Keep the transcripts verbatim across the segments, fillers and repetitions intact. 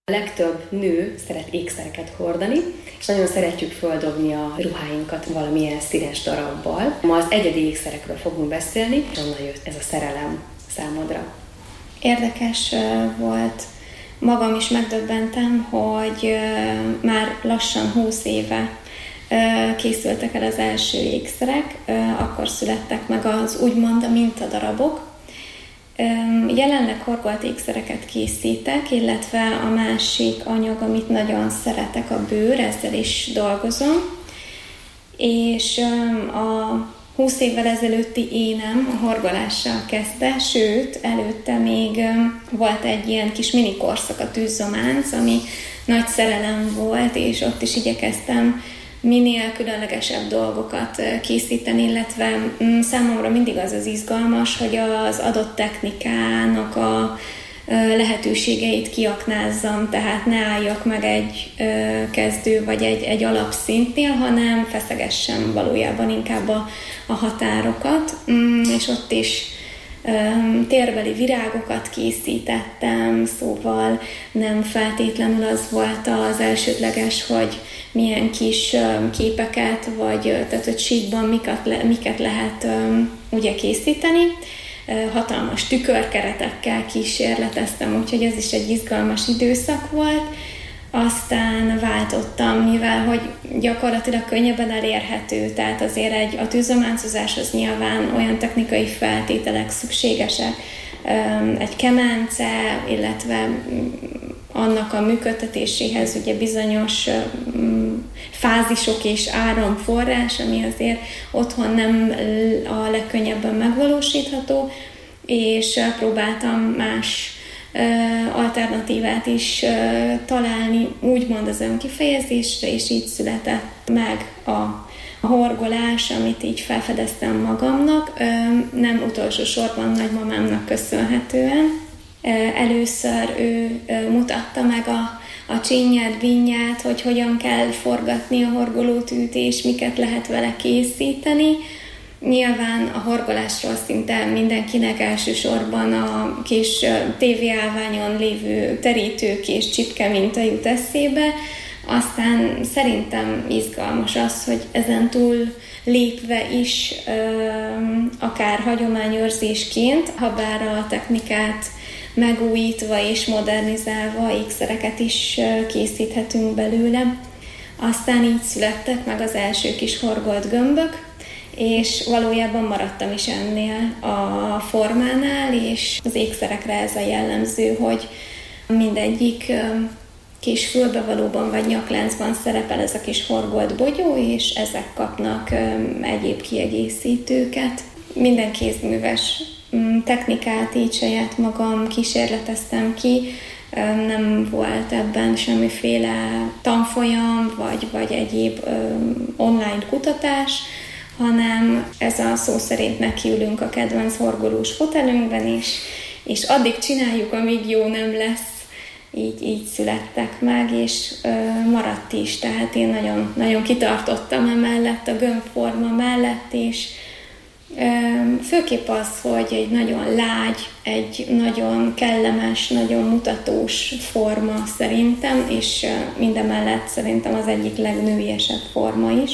A legtöbb nő szeret ékszereket hordani, és nagyon szeretjük földobni a ruháinkat valamilyen színes darabbal. Ma az egyedi ékszerekről fogunk beszélni, és onnan jött ez a szerelem számodra. Érdekes volt. Magam is megdöbbentem, hogy már lassan húsz éve készültek el az első ékszerek, akkor születtek meg az úgymond a mintadarabok. Jelenleg horgolt ékszereket készítek, illetve a másik anyag, amit nagyon szeretek, a bőr, ezzel is dolgozom. És a húsz évvel ezelőtti énem a horgolással kezdte, sőt, előtte még volt egy ilyen kis mini korszak, a tűzzománc, ami nagy szerelem volt, és ott is igyekeztem minél különlegesebb dolgokat készíteni, illetve számomra mindig az az izgalmas, hogy az adott technikának a lehetőségeit kiaknázzam, tehát ne álljak meg egy kezdő vagy egy, egy alapszintnél, hanem feszegessem valójában inkább a, a határokat, és ott is térbeli virágokat készítettem, szóval nem feltétlenül az volt az elsődleges, hogy milyen kis képeket, vagy tehát, hogy síkban miket, le, miket lehet ugye készíteni. Hatalmas tükörkeretekkel kísérleteztem, úgyhogy ez is egy izgalmas időszak volt. Aztán váltottam, mivel hogy gyakorlatilag könnyebben elérhető, tehát azért egy, a tűzománcozáshoz nyilván olyan technikai feltételek szükségesek, egy kemence, illetve annak a működtetéséhez ugye bizonyos fázisok és áramforrás, ami azért otthon nem a legkönnyebben megvalósítható, és próbáltam más alternatívát is találni, úgymond az önkifejezésre, és így született meg a a horgolás, amit így felfedeztem magamnak, nem utolsó sorban nagymamámnak köszönhetően. Először ő mutatta meg a, a csinyát, bínyát, hogy hogyan kell forgatni a horgolótűt, és miket lehet vele készíteni. Nyilván a horgolásról szinte mindenkinek elsősorban a kis tévéállványon lévő terítők és csipke minta jut eszébe. Aztán szerintem izgalmas az, hogy ezen túl lépve is, akár hagyományőrzésként, ha bár a technikát megújítva és modernizálva ékszereket is készíthetünk belőle. Aztán így születtek meg az első kis horgolt gömbök, és valójában maradtam is ennél a formánál, és az ékszerekre ez a jellemző, hogy mindegyik kis fülbevalóban vagy nyakláncban szerepel ez a kis horgolt bogyó, és ezek kapnak egyéb kiegészítőket. Minden kézműves technikát így saját magam kísérleteztem ki, nem volt ebben semmiféle tanfolyam, vagy, vagy egyéb online kutatás, hanem ez a szó szerint nekiülünk a kedvenc horgolós fotelünkben is, és addig csináljuk, amíg jó nem lesz. Így, így születtek meg, és ö, maradt is, tehát én nagyon, nagyon kitartottam emellett, a gömbforma mellett, és ö, főképp az, hogy egy nagyon lágy, egy nagyon kellemes, nagyon mutatós forma szerintem, és ö, mindemellett szerintem az egyik legnőiesebb forma is.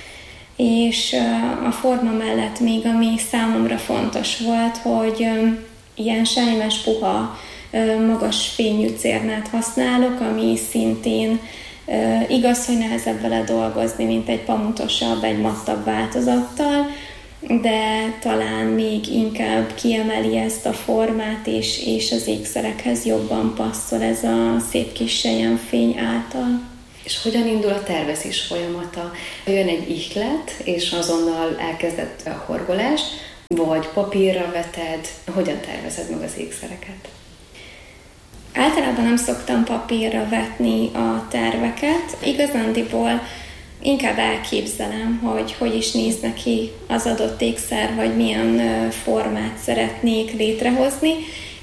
És ö, a forma mellett még, ami számomra fontos volt, hogy ö, ilyen sejmes, puha, magas fényű cérnát használok, ami szintén igaz, hogy nehezebb vele dolgozni, mint egy pamutosabb, egy mattabb változattal, de talán még inkább kiemeli ezt a formát, és, és az ékszerekhez jobban passzol ez a szép kis selyemfény által. És hogyan indul a tervezés folyamata? Jön egy ihlet, és azonnal elkezdett a horgolást, vagy papírra veted? Hogyan tervezed meg az ékszereket? Általában nem szoktam papírra vetni a terveket. Igazándiból inkább elképzelem, hogy hogy is néz neki az adott ékszer, vagy milyen formát szeretnék létrehozni,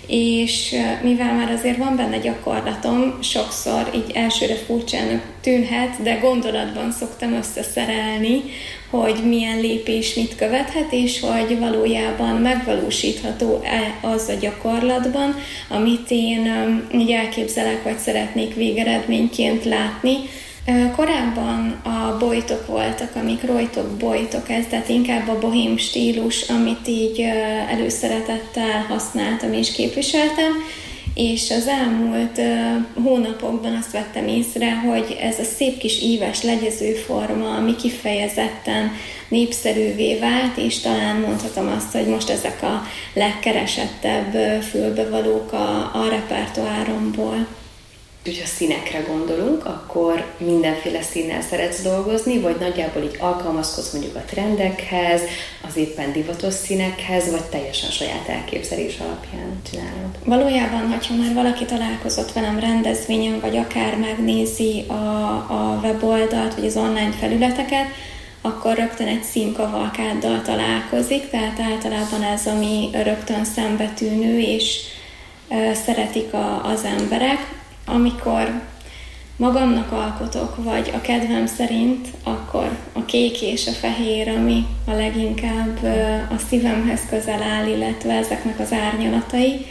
és mivel már azért van benne gyakorlatom, sokszor így elsőre furcsának tűnhet, de gondolatban szoktam összeszerelni, hogy milyen lépés mit követhet, és hogy valójában megvalósítható-e az a gyakorlatban, amit én így elképzelek, vagy szeretnék végeredményként látni. Korábban a bojtok voltak, amik rojtok, bojtok, ez, tehát inkább a bohém stílus, amit így előszeretettel használtam és képviseltem, és az elmúlt hónapokban azt vettem észre, hogy ez a szép kis íves legyező forma, ami kifejezetten népszerűvé vált, és talán mondhatom azt, hogy most ezek a legkeresettebb fülbevalók a, a repertoáromból. Ha színekre gondolunk, akkor mindenféle színnel szeretsz dolgozni, vagy nagyjából így alkalmazkodsz mondjuk a trendekhez, az éppen divatos színekhez, vagy teljesen saját elképzelés alapján csinálod? Valójában, hogyha már valaki találkozott velem rendezvényen, vagy akár megnézi a, a weboldalt, vagy az online felületeket, akkor rögtön egy színkavalkáddal találkozik, tehát általában ez, ami rögtön szembetűnő, és e, szeretik a, az emberek. Amikor magamnak alkotok, vagy a kedvem szerint, akkor a kék és a fehér, ami a leginkább a szívemhez közel áll, illetve ezeknek az árnyalatai.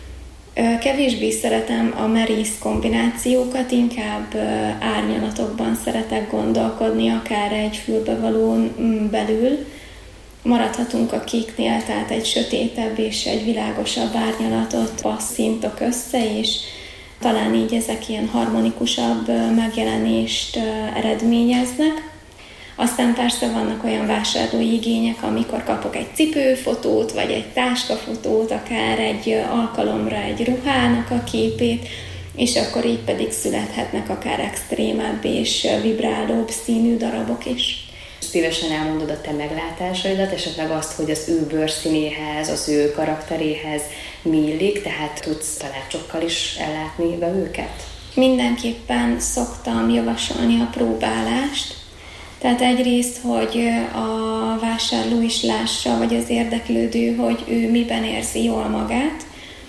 Kevésbé szeretem a merész kombinációkat, inkább árnyalatokban szeretek gondolkodni, akár egy fülbevalón belül. Maradhatunk a kéknél, tehát egy sötétebb és egy világosabb árnyalatot passzíntok össze, és talán így ezek ilyen harmonikusabb megjelenést eredményeznek. Aztán persze vannak olyan vásárlói igények, amikor kapok egy cipőfotót, vagy egy táskafotót, akár egy alkalomra egy ruhának a képét, és akkor így pedig születhetnek akár extrémebb és vibrálóbb színű darabok is. Szívesen elmondod a te meglátásaidat, esetleg azt, hogy az ő bőrszínéhez, az ő karakteréhez mi illik, tehát tudsz tanácsokkal is ellátni be őket? Mindenképpen szoktam javasolni a próbálást. Tehát egyrészt, hogy a vásárló is lássa, vagy az érdeklődő, hogy ő miben érzi jól magát,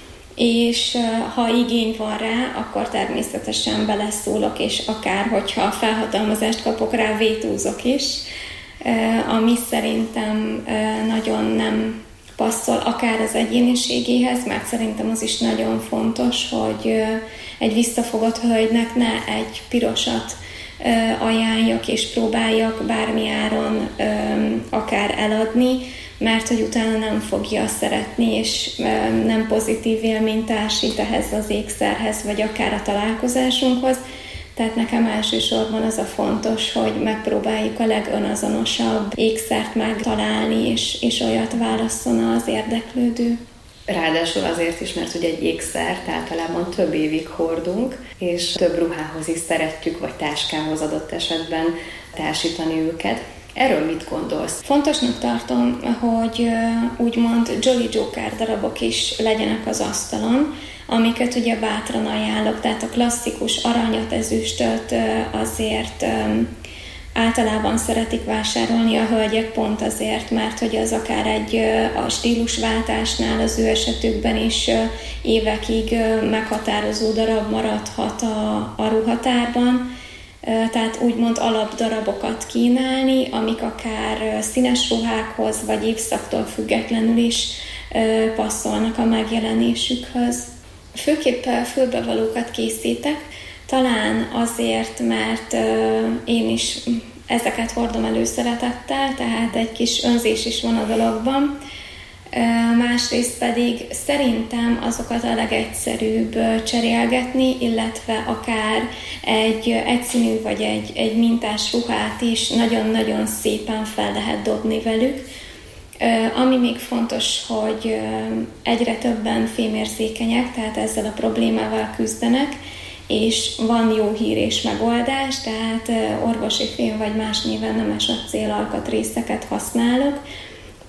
és ha igény van rá, akkor természetesen beleszólok, és akár, hogyha felhatalmazást kapok rá, vétózok is, ami szerintem nagyon nem passzol akár az egyéniségéhez, mert szerintem az is nagyon fontos, hogy egy visszafogott hölgynek ne egy pirosat ajánljak és próbáljak bármi áron akár eladni, mert hogy utána nem fogja szeretni, és nem pozitív élményt társít ehhez az ékszerhez, vagy akár a találkozásunkhoz. Tehát nekem elsősorban az a fontos, hogy megpróbáljuk a legönazonosabb ékszert megtalálni, és, és olyat válasszon az érdeklődő. Ráadásul azért is, mert ugye egy ékszert általában több évig hordunk, és több ruhához is szeretjük, vagy táskához adott esetben társítani őket. Erről mit gondolsz? Fontosnak tartom, hogy úgymond Jolly Joker darabok is legyenek az asztalon, amiket ugye bátran ajánlok, tehát a klasszikus aranyat, ezüstöt azért általában szeretik vásárolni a hölgyek pont azért, mert hogy az akár egy a stílusváltásnál az ő esetükben is évekig meghatározó darab maradhat a, a ruhatárban, tehát úgymond alapdarabokat kínálni, amik akár színes ruhákhoz, vagy évszaktól függetlenül is passzolnak a megjelenésükhöz. Főképp fülbevalókat készítek, talán azért, mert én is ezeket hordom előszeretettel, tehát egy kis önzés is van a dologban. Másrészt pedig szerintem azokat a legegyszerűbb cserélgetni, illetve akár egy egyszínű vagy egy, egy mintás ruhát is nagyon-nagyon szépen fel lehet dobni velük. Ami még fontos, hogy egyre többen fémérzékenyek, tehát ezzel a problémával küzdenek, és van jó hír és megoldás, tehát orvosi fém vagy más néven nemes acél alkatrészeket használok,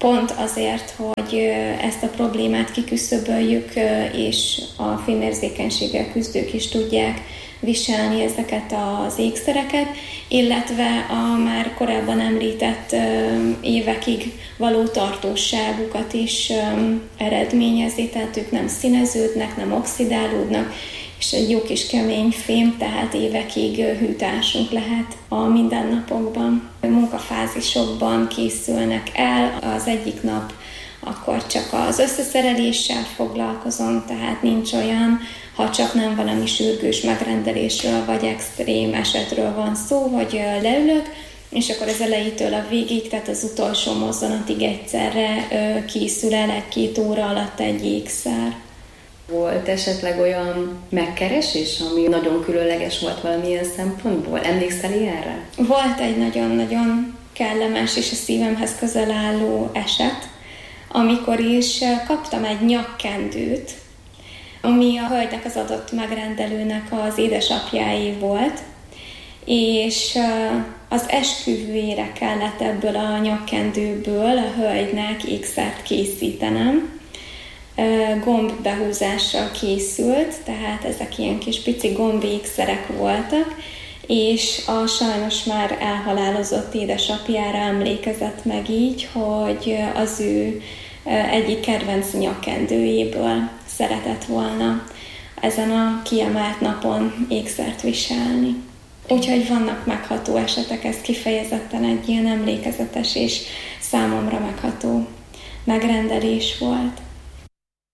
Pont azért, hogy ezt a problémát kiküszöböljük, és a fémérzékenységgel küzdők is tudják viselni ezeket az ékszereket, illetve a már korábban említett évekig való tartóságukat is eredményezi, tehát ők nem színeződnek, nem oxidálódnak, és egy jó kis kemény fém, tehát évekig hűtásunk lehet a mindennapokban. A munkafázisokban készülnek el, az egyik nap akkor csak az összeszereléssel foglalkozom, tehát nincs olyan, ha csak nem valami sürgős megrendelésről vagy extrém esetről van szó, hogy leülök, és akkor az elejétől a végig, tehát az utolsó mozzanatig egyszerre készül el egy-két óra alatt egy ékszer. Volt esetleg olyan megkeresés, ami nagyon különleges volt valamilyen szempontból? Emlékszel ilyenre? Volt egy nagyon-nagyon kellemes és a szívemhez közel álló eset, amikor is kaptam egy nyakkendőt, ami a hölgynek, az adott megrendelőnek az édesapjáé volt, és az esküvőjére kellett ebből a nyakkendőből a hölgynek ékszert készítenem. Gombbehúzással készült, tehát ezek ilyen kis pici gombékszerek voltak, és a sajnos már elhalálozott édesapjára emlékezett meg így, hogy az ő egyik kedvenc nyakkendőjéből szeretett volna ezen a kiemelt napon ékszert viselni. Úgyhogy vannak megható esetek, ez kifejezetten egy ilyen emlékezetes és számomra megható megrendelés volt.